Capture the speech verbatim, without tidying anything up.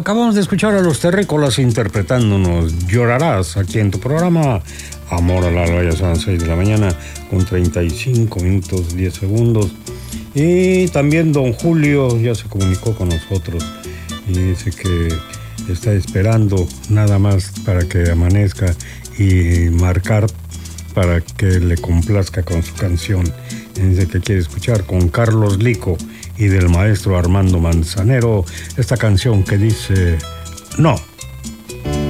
Acabamos de escuchar a los Terrícolas interpretándonos Llorarás aquí en tu programa Amor al Alba. Ya son las seis de la mañana con treinta y cinco minutos diez segundos. Y también don Julio ya se comunicó con nosotros y dice que está esperando nada más para que amanezca y marcar para que le complazca con su canción. Dice que quiere escuchar con Carlos Lico y del maestro Armando Manzanero esta canción que dice No.